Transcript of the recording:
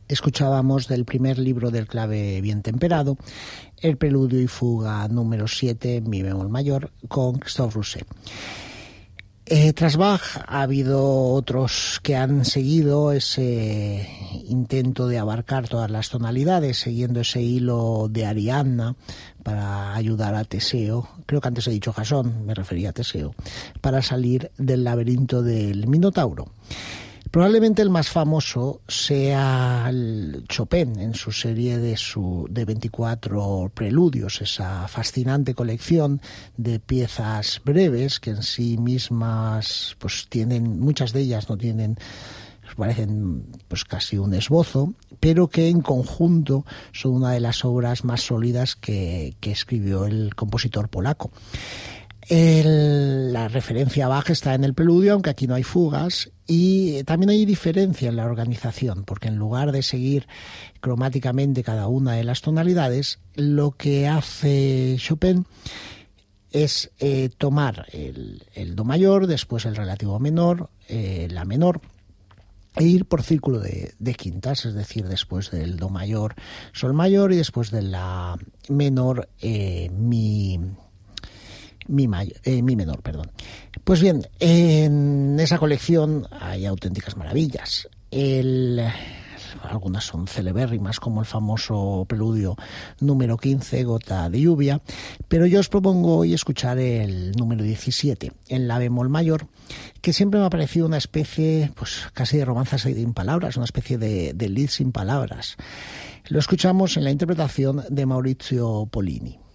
Escuchábamos del primer libro del clave bien temperado, el preludio y fuga número 7, mi bemol mayor, con Christophe Rousset. Tras Bach ha habido otros que han seguido ese intento de abarcar todas las tonalidades, siguiendo ese hilo de Ariadna para ayudar a Teseo, creo que antes he dicho Jasón, me refería a Teseo, para salir del laberinto del Minotauro. Probablemente el más famoso sea el Chopin en su serie de 24 preludios, esa fascinante colección de piezas breves que en sí mismas pues tienen, muchas de ellas no tienen, parecen pues casi un esbozo, pero que en conjunto son una de las obras más sólidas que escribió el compositor polaco. La referencia a Bach está en el preludio, aunque aquí no hay fugas, y también hay diferencia en la organización, porque en lugar de seguir cromáticamente cada una de las tonalidades, lo que hace Chopin es tomar el do mayor, después el relativo menor, la menor, e ir por círculo de quintas, es decir, después del do mayor, sol mayor, y después de la menor, mi menor, perdón. Pues bien, en esa colección hay auténticas maravillas. Algunas son celebérrimas, como el famoso preludio número 15, Gota de lluvia, pero yo os propongo hoy escuchar el número 17, en la bemol mayor, que siempre me ha parecido una especie, pues casi de romanza sin palabras, una especie de Lied sin palabras. Lo escuchamos en la interpretación de Maurizio Pollini.